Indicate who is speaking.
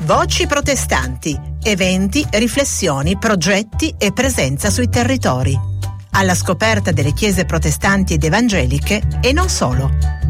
Speaker 1: Voci protestanti, eventi, riflessioni, progetti e presenza sui territori. Alla scoperta delle chiese protestanti ed evangeliche e non solo.